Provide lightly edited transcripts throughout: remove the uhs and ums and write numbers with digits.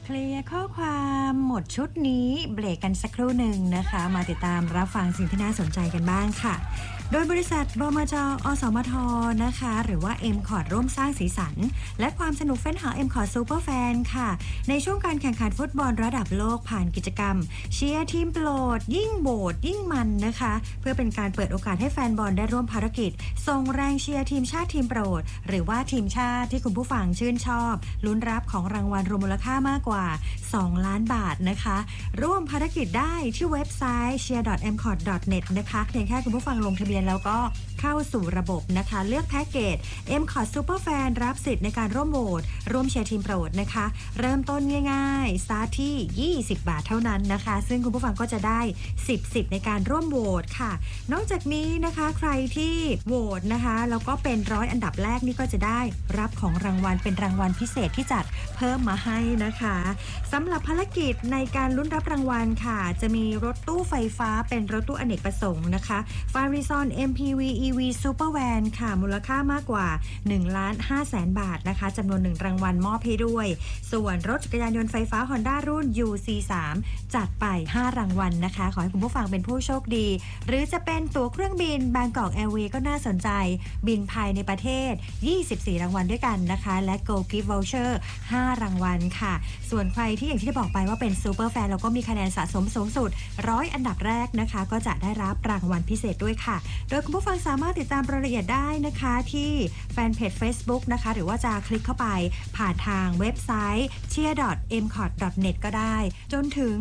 เคลียร์ข้อความหมดชุดนี้เบรกกันสักครู่หนึ่งนะคะมาติดตามรับฟังสิ่งที่น่าสนใจกันบ้างค่ะโดยบริษัทบมจ.อสมทนะคะหรือว่า M-Cot ร่วมสร้างสีสันและความสนุกเฟ้นหา M-Cot Super Fan ค่ะในช่วงการแข่งขันฟุตบอลระดับโลกผ่านกิจกรรมเชียร์ทีมโปรดยิ่งโหวตยิ่งมันนะคะเพื่อเป็นการเปิดโอกาสให้แฟนบอลได้ร่วมภารกิจส่งแรงเชียร์ทีมชาติทีมโปรดหรือว่าทีมชาติที่คุณผู้ฟังชื่นชอบลุ้นรับของรางวัลรวมมูลค่ามากกว่า2 ล้านบาทนะคะร่วมภารกิจได้ที่เว็บไซต์ cheer.mcot.net นะคะเพียงแค่คุณผู้ฟังลงทะเบียนแล้วก็เข้าสู่ระบบนะคะเลือกแพ็กเกจ M-Cot Super Fan รับสิทธิ์ในการร่วมโหวตร่วมเชียร์ทีมโปรดนะคะเริ่มต้นง่ายๆสตาร์ทที่20 บาทเท่านั้นนะคะซึ่งคุณผู้ฟังก็จะได้10 สิทธิ์ในการร่วมโหวตค่ะนอกจากนี้นะคะใครที่โหวตนะคะแล้วก็เป็น100 อันดับแรกนี่ก็จะได้รับของรางวัลเป็นรางวัลพิเศษที่จัดเพิ่มมาให้นะคะสำหรับภารกิจในการลุ้นรับรางวัลค่ะจะมีรถตู้ไฟฟ้าเป็นรถตู้อเนกประสงค์นะคะ Farizon MPV EV Super Van ค่ะมูลค่ามากกว่า 1,500,000 บาทนะคะจำนวน1รางวัลมอบให้ด้วยส่วนรถจักรยานยนต์ไฟฟ้า Honda รุ่น UC3 จัดไป5รางวัลนะคะขอให้คุณผู้ฟังเป็นผู้โชคดีหรือจะเป็นตั๋วเครื่องบิน Bangkok Airways ก็น่าสนใจบินภายในประเทศ24รางวัลด้วยกันนะคะและ Go Gift Voucher 5รางวัลค่ะส่วนใครที่อย่างที่ได้บอกไปว่าเป็นซูเปอร์แฟนแล้วก็มีคะแนนสะสมสูงสุด100อันดับแรกนะคะก็จะได้รับรางวัลพิเศษด้วยค่ะโดยคุณผู้ฟังสามารถติดตามรายละเอียดได้นะคะที่แฟนเพจ Facebook นะคะหรือว่าจะคลิกเข้าไปผ่านทางเว็บไซต์ cheer.mcot.net ก็ได้จนถึง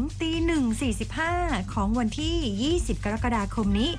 1:45 ของวันที่20กรกฎาคมนี้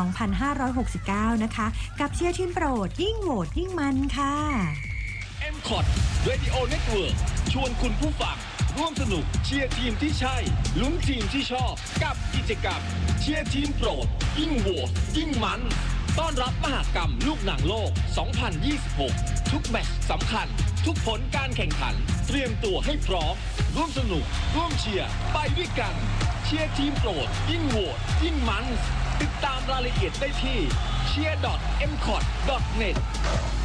2569นะคะกับเชียร์ทีมโปรดยิ่งโหวตยิ่งมันค่ะ M-Cot Radio Network ชวนคุณผู้ฟังร่วมสนุกเชียร์ทีมที่ใช่ลุ้นทีมที่ชอบกับกิจกรรมเชียร์ทีมโปรดยิ่งโหวตยิ่งมันต้อนรับมหกรรมลูกหนังโลก 2026 ทุกแมตช์สำคัญทุกผลการแข่งขันเตรียมตัวให้พร้อมร่วมสนุกร่วมเชียร์ไปด้วยกันเชียร์ทีมโปรดยิ่งโหวตยิ่งมันติดตามรายละเอียดได้ที่ cheer.mcot.net